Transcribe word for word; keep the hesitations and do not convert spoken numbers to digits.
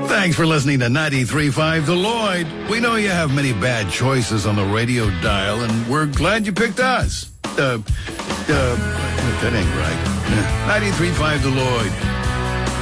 Thanks for listening to ninety-three point five The Lloyd. We know you have many bad choices on the radio dial, and we're glad you picked us. Uh, uh, that ain't right. ninety-three point five The Lloyd.